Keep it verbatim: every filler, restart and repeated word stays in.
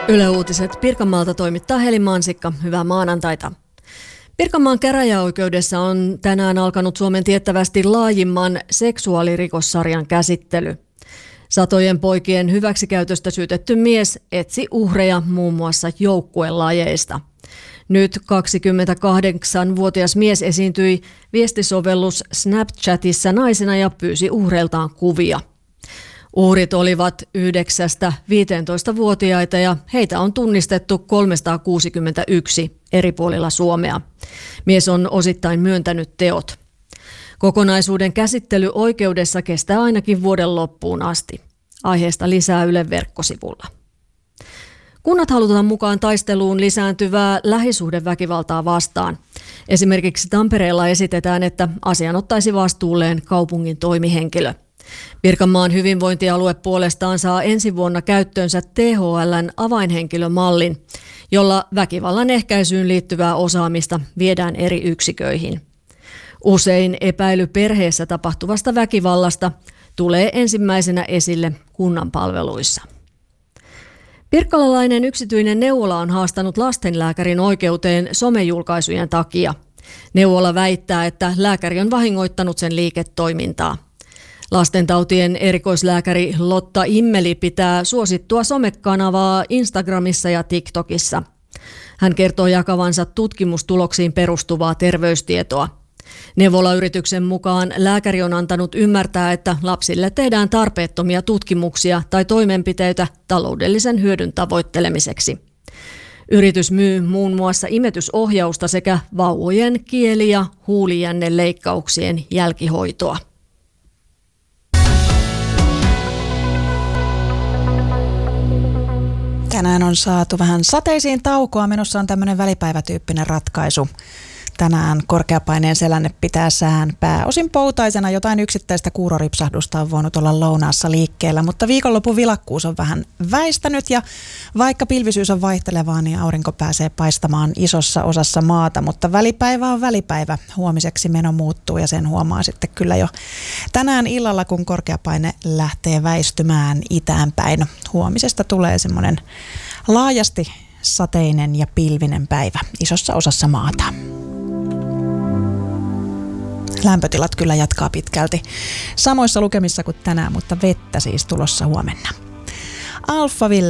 Yle Uutiset Pirkanmaalta toimittaa Heli Mansikka. Hyvää maanantaita. Pirkanmaan käräjäoikeudessa on tänään alkanut Suomen tiettävästi laajimman seksuaalirikossarjan käsittely. Satojen poikien hyväksikäytöstä syytetty mies etsi uhreja muun muassa joukkuelajeista. Nyt kaksikymmentäkahdeksanvuotias mies esiintyi viestisovellus Snapchatissa naisena ja pyysi uhreiltaan kuvia. Uhrit olivat yhdeksästä viiteentoista-vuotiaita ja heitä on tunnistettu kolmesataakuusikymmentäyksi eri puolilla Suomea. Mies on osittain myöntänyt teot. Kokonaisuuden käsittely oikeudessa kestää ainakin vuoden loppuun asti. Aiheesta lisää Ylen verkkosivulla. Kunnat halutaan mukaan taisteluun lisääntyvää lähisuhdeväkivaltaa vastaan. Esimerkiksi Tampereella esitetään, että asian ottaisi vastuulleen kaupungin toimihenkilö. Pirkanmaan hyvinvointialue puolestaan saa ensi vuonna käyttöönsä T H L:n avainhenkilömallin, jolla väkivallan ehkäisyyn liittyvää osaamista viedään eri yksiköihin. Usein epäily perheessä tapahtuvasta väkivallasta tulee ensimmäisenä esille kunnan palveluissa. Pirkkalalainen yksityinen neuvola on haastanut lastenlääkärin oikeuteen somejulkaisujen takia. Neuvola väittää, että lääkäri on vahingoittanut sen liiketoimintaa. Lastentautien erikoislääkäri Lotta Immeli pitää suosittua somekanavaa Instagramissa ja TikTokissa. Hän kertoo jakavansa tutkimustuloksiin perustuvaa terveystietoa. Neuvolayrityksen mukaan lääkäri on antanut ymmärtää, että lapsille tehdään tarpeettomia tutkimuksia tai toimenpiteitä taloudellisen hyödyn tavoittelemiseksi. Yritys myy muun muassa imetysohjausta sekä vauvojen kieli- ja huulijänneleikkauksien jälkihoitoa. Tänään on saatu vähän sateisiin taukoa. Menossa on tämmöinen välipäivätyyppinen ratkaisu. Tänään korkeapaineen selänne pitää sään pääosin poutaisena. Jotain yksittäistä kuuroripsahdusta on voinut olla lounaassa liikkeellä, mutta viikonlopun vilakkuus on vähän väistänyt ja vaikka pilvisyys on vaihtelevaa, niin aurinko pääsee paistamaan isossa osassa maata, mutta välipäivä on välipäivä. Huomiseksi meno muuttuu ja sen huomaa sitten kyllä jo tänään illalla, kun korkeapaine lähtee väistymään itäänpäin. Huomisesta tulee semmoinen laajasti sateinen ja pilvinen päivä isossa osassa maata. Lämpötilat kyllä jatkaa pitkälti samoissa lukemissa kuin tänään, mutta vettä siis tulossa huomenna. Alphaville